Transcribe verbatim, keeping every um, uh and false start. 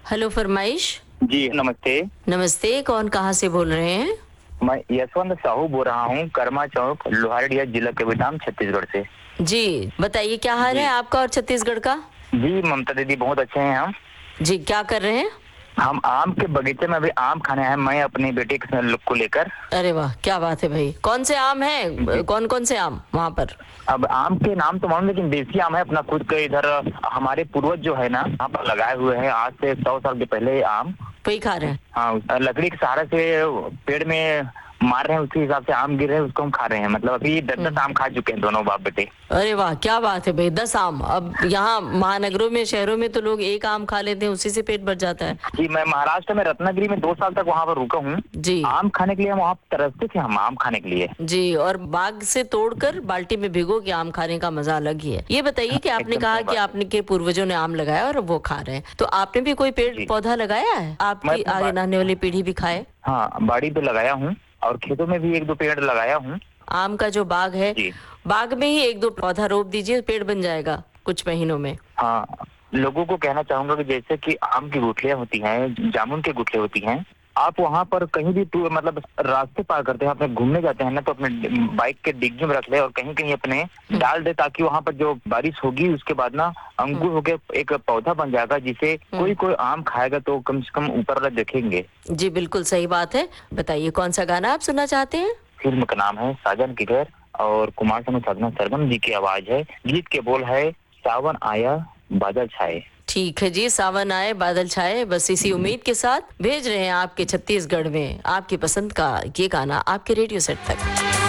Hello फरमाइश। जी, नमस्ते। नमस्ते, कौन कहाँ से बोल रहे हैं? मैं यशवंत साहू बोल रहा हूँ, कर्मा चौक, लोहारडिया जिला कबीरधाम, छत्तीसगढ़ से। जी, बताइए क्या हाल है जी। आपका और छत्तीसगढ़ का? जी, ममता दीदी बहुत अच्छे हैं हम। जी, क्या कर रहे हैं? हम आम के बगीचे में अभी आम खाने आए हैं, मैं अपनी बेटी के लोग को लेकर। अरे वाह! क्या बात है भई। कौन से आम हैं? जी। कौन-कौन से आम वहाँ पर? अब आम के नाम तो मालूम लेकिन देसी आम है अपना खुद के इधर हमारे पूर्वज जो है ना, यहाँ पर लगाए हुए हैं आज से सौ साल के पहले ये आम। वही खा रहे हैं? हाँ, लकड़ी के सहारे से पेड़ में मार रहे हैं, उसके हिसाब से आम गिर रहे हैं, उसको हम खा रहे हैं। मतलब अभी दस दस हुँ। आम खा चुके हैं दोनों बाप बेटे। अरे वाह! क्या बात है भई, दस आम। अब यहाँ महानगरों में, शहरों में तो लोग एक आम खा लेते हैं, उसी से पेट भर जाता है। जी, मैं महाराष्ट्र में रत्नागिरी में दो साल तक वहाँ पर रुका हूँ। जी। आम खाने के लिए हम वहाँ तरसते थे हम आम खाने के लिए। जी, और बाग से तोड़कर बाल्टी में भिगो के आम खाने का मज़ा अलग ही है। ये बताइए कि आपने एकदम कहा सही कि बात है। आपने के पूर्वजों ने आम लगाया और वो खा रहे हैं। तो आपने भी कोई जी, पेड़-पौधा लगाया है? मैं आपकी अपने बा आगे आने वाली पीढ़ी भी खाए? हाँ, बाड़ी पे लगाया हूँ और खेतों में भी एक दो पेड़ लगाया हूँ। आम का जो बाग है, जी, बाग में ही एक दो पौधा रोप दीजिए, पेड़ बन जाएगा कुछ महीनों में। हाँ, लोगों को कहना चाहूँगा कि जैसे कि आम की गुठलियाँ होती हैं, जामुन की गुठलियाँ होती हैं, आप वहाँ पर कहीं भी टू मतलब रास्ते पार करते हैं, अपने घूमने जाते हैं ना, तो अपने ड बाइक के डिग्गी में रख लें और कहीं-कहीं अपने हुँ, डाल दें ताकि वहाँ पर जो बारिश होगी उसके बाद ना हुँ, अंकुर होके एक पौधा बन जाएगा जिसे हुँ। कोई-कोई आम खाएगा तो कम से कम ऊपर वाला देखेंगे। जी, बिल्कुल सही बात है। बताइए कौन-सा गाना आप सुनना चाहते हैं? फ़िल्म का नाम है साजन के घर और कुमार सानू साधना सरगम जी की आवाज़ है। गीत के बोल है सावन आया बादल छाए। ठीक है जी, सावन आए, बादल छाए, बस इसी उम्मीद के साथ भेज रहे हैं आपके छत्तीसगढ़ में आपकी पसंद का ये गाना आपके रेडियो सेट तक।